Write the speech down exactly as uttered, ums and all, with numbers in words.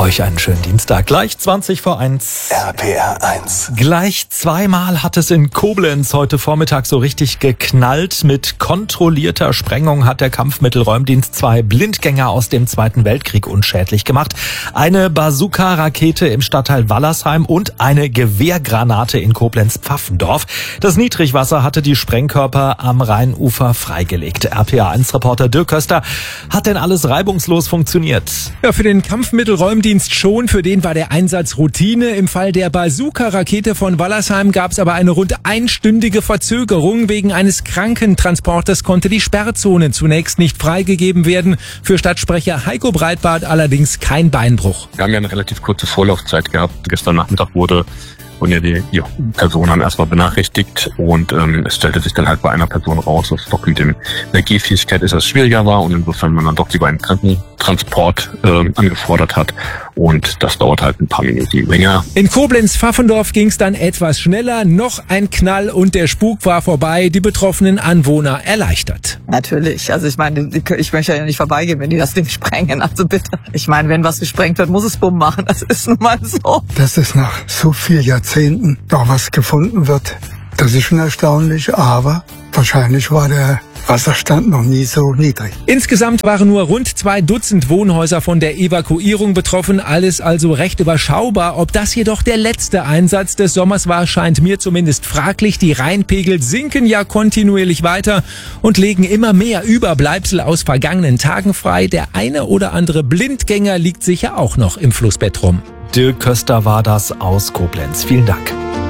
Euch einen schönen Dienstag. Gleich zwanzig vor eins. R P R eins. Gleich zweimal hat es in Koblenz heute Vormittag so richtig geknallt. Mit kontrollierter Sprengung hat der Kampfmittelräumdienst zwei Blindgänger aus dem Zweiten Weltkrieg unschädlich gemacht. Eine Bazooka-Rakete im Stadtteil Wallersheim und eine Gewehrgranate in Koblenz-Pfaffendorf. Das Niedrigwasser hatte die Sprengkörper am Rheinufer freigelegt. R P R eins-Reporter Dirk Köster: Hat denn alles reibungslos funktioniert? Ja, für den Kampfmittelräumdienst schon, für den war der Einsatz Routine. Im Fall der Bazooka-Rakete von Wallersheim gab es aber eine rund einstündige Verzögerung. Wegen eines Krankentransporters konnte die Sperrzone zunächst nicht freigegeben werden. Für Stadtsprecher Heiko Breitbart allerdings kein Beinbruch. Wir haben ja eine relativ kurze Vorlaufzeit gehabt. Gestern Nachmittag wurde Und ja, die, die Personen haben erstmal benachrichtigt und ähm, es stellte sich dann halt bei einer Person raus, dass doch mit dem, der Gehfähigkeit etwas schwieriger war und insofern man dann doch lieber einen Krankentransport ähm, angefordert hat und das dauert halt ein paar Minuten länger. In Koblenz-Pfaffendorf ging es dann etwas schneller, noch ein Knall und der Spuk war vorbei, die betroffenen Anwohner erleichtert. Natürlich, also ich meine, ich möchte ja nicht vorbeigehen, wenn die das Ding sprengen, also bitte. Ich meine, wenn was gesprengt wird, muss es Bumm machen, das ist nun mal so. Das ist nach so vielen Jahrzehnten da was gefunden wird, das ist schon erstaunlich, aber wahrscheinlich war der Wasserstand noch nie so niedrig. Insgesamt waren nur rund zwei Dutzend Wohnhäuser von der Evakuierung betroffen, alles also recht überschaubar. Ob das jedoch der letzte Einsatz des Sommers war, scheint mir zumindest fraglich. Die Rheinpegel sinken ja kontinuierlich weiter und legen immer mehr Überbleibsel aus vergangenen Tagen frei. Der eine oder andere Blindgänger liegt sicher auch noch im Flussbett rum. Dirk Köster war das aus Koblenz. Vielen Dank.